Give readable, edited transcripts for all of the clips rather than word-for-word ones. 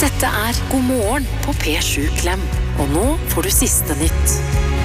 Dette God morgen på P7 Klem. Og nå får du siste nytt.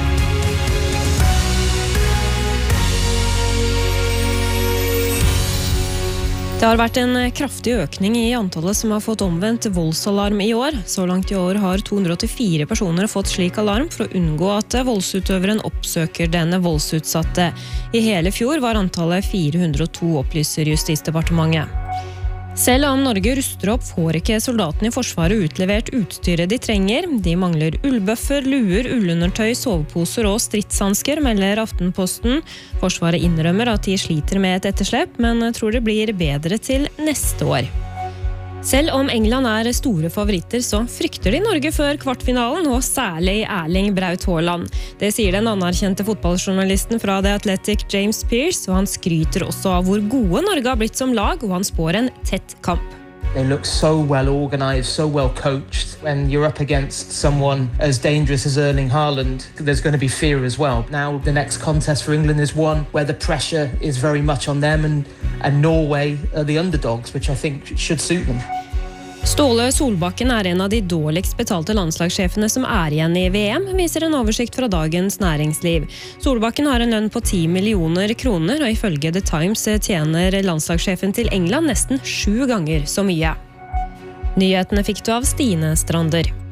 Det har vært en kraftig økning i antallet som har fått omvendt voldsalarm i år. Så langt i år har 284 personer fått slik alarm for å unngå at voldsutøveren oppsøker denne voldsutsatte. I hele fjor var antallet 402, opplyser Justisdepartementet. Selv om Norge ruster opp, får ikke soldatene i Forsvaret utlevert utstyret de trenger. De mangler ullbøffer, luer, ullundertøy, soveposer og stridshansker, melder Aftenposten. Forsvaret innrømmer at de sliter med et etterslep, men tror det blir bedre til neste år. Selv om England store favoritter, så frykter de Norge før kvartfinalen, og særlig Erling Braut Haaland. Det sier den anerkjente fotballjournalisten fra The Athletic, James Pearce, og han skryter også av hvor gode Norge har blitt som lag, og han spår en tett kamp. They look so well organised, so well coached. When you're up against someone as dangerous as Erling Haaland, there's going to be fear as well. Now the next contest for England is one where the pressure is very much on them, and Norway are the underdogs, which I think should suit them. Ståle Solbakken en av de dårligst betalte landslagssjefene som igjen i VM, viser en oversikt fra Dagens Næringsliv. Solbakken har en lønn på 10 millioner kroner, og ifølge The Times tjener landslagssjefen til England nesten 7 ganger så mye. Nyhetene fikk du av Stine Strander.